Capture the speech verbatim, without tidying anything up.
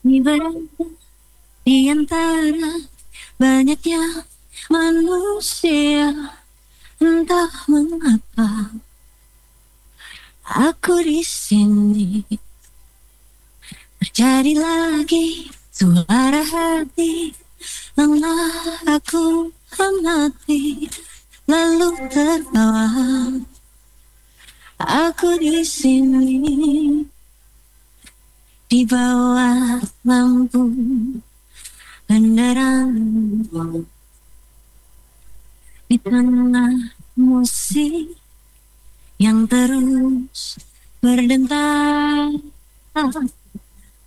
Ini berada di antara banyaknya manusia, entah mengapa aku di sini. Terjadi lagi suara hati, lelah aku amati, lalu tertawa. Aku di sini di bawah lampu kendaraan, di tengah musik yang terus berdentar.